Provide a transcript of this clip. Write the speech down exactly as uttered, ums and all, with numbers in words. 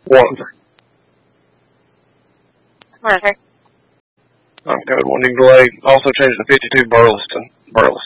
One. Okay. I'm code one. You can delay. Also change to fifty-two Burleson. Burleson.